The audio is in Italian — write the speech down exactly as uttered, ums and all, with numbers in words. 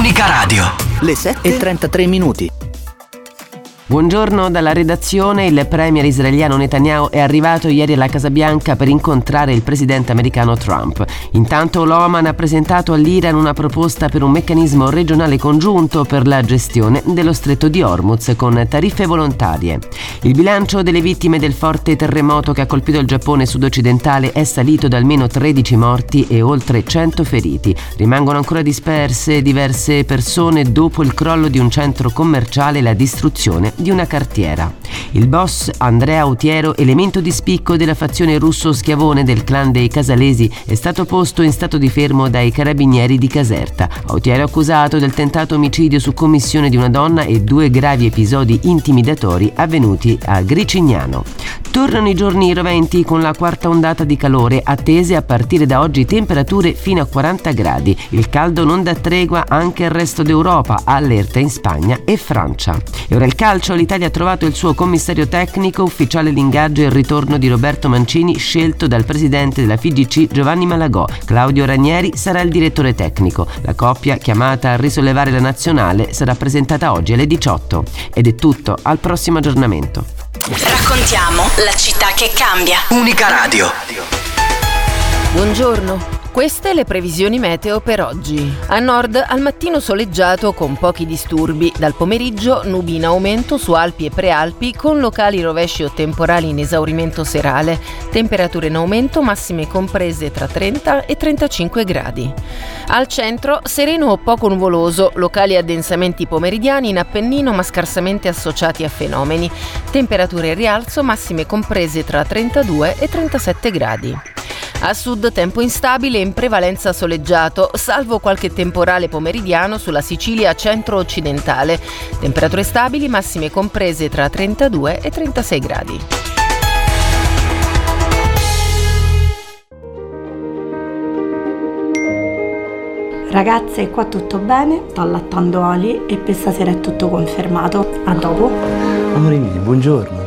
Unica Radio. Le sette e trentatré minuti. Buongiorno dalla redazione. Il premier israeliano Netanyahu è arrivato ieri alla Casa Bianca per incontrare il presidente americano Trump. Intanto l'Oman ha presentato all'Iran una proposta per un meccanismo regionale congiunto per la gestione dello stretto di Hormuz con tariffe volontarie. Il bilancio delle vittime del forte terremoto che ha colpito il Giappone sud-occidentale è salito da almeno tredici morti e oltre cento feriti. Rimangono ancora disperse diverse persone dopo il crollo di un centro commerciale e la distruzione di una cartiera. Il boss Andrea Autiero, elemento di spicco della fazione russo-schiavone del clan dei Casalesi, è stato posto in stato di fermo dai carabinieri di Caserta. Autiero è accusato del tentato omicidio su commissione di una donna e due gravi episodi intimidatori avvenuti a Gricignano. Tornano i giorni roventi con la quarta ondata di calore, attese a partire da oggi temperature fino a quaranta gradi. Il caldo non dà tregua anche al resto d'Europa, allerta in Spagna e Francia. E ora il calcio. L'Italia ha trovato il suo commissario tecnico, ufficiale l'ingaggio e il ritorno di Roberto Mancini, scelto dal presidente della F I G C Giovanni Malagò. Claudio Ranieri sarà il direttore tecnico. La coppia, chiamata a risollevare la nazionale, sarà presentata oggi alle diciotto. Ed è tutto, al prossimo aggiornamento. Raccontiamo la città che cambia. Unica Radio. Buongiorno. Queste le previsioni meteo per oggi. A nord al mattino soleggiato con pochi disturbi, dal pomeriggio nubi in aumento su Alpi e Prealpi con locali rovesci o temporali in esaurimento serale, temperature in aumento massime comprese tra trenta e trentacinque gradi. Al centro sereno o poco nuvoloso, locali addensamenti pomeridiani in Appennino ma scarsamente associati a fenomeni, temperature in rialzo massime comprese tra trentadue e trentasette gradi. A sud tempo instabile, in prevalenza soleggiato, salvo qualche temporale pomeridiano sulla Sicilia centro-occidentale. Temperature stabili, massime comprese tra trentadue e trentasei gradi. Ragazze, qua tutto bene, sto allattando Ali e per stasera è tutto confermato. A dopo. Amore mio, buongiorno.